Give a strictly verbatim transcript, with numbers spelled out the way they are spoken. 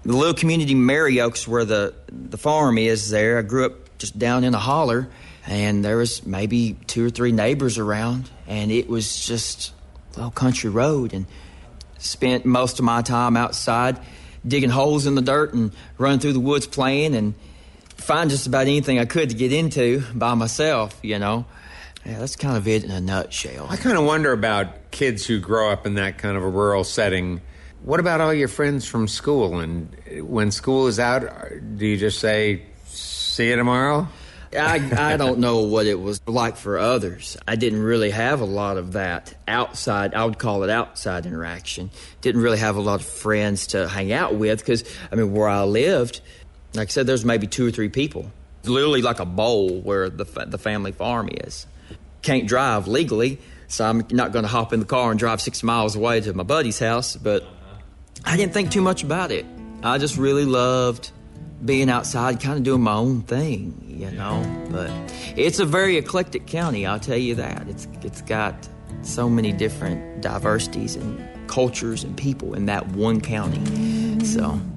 The little community, Mary Oaks, where the, the farm is there, I grew up just down in a holler, and there was maybe two or three neighbors around, and it was just a little country road, and spent most of my time outside digging holes in the dirt and running through the woods playing and find just about anything I could to get into by myself, you know. Yeah, that's kind of it in a nutshell. I kind of wonder about kids who grow up in that kind of a rural setting. What about all your friends from school? And when school is out, do you just say, see you tomorrow? I, I don't know what it was like for others. I didn't really have a lot of that outside, I would call it outside interaction. Didn't really have a lot of friends to hang out with because, I mean, where I lived, like I said, there's maybe two or three people. Literally like a bowl where the the family farm is. Can't drive legally, so I'm not going to hop in the car and drive six miles away to my buddy's house, but I didn't think too much about it. I just really loved being outside, kind of doing my own thing, you know. But it's a very eclectic county, I'll tell you that. It's It's got so many different diversities and cultures and people in that one county, so...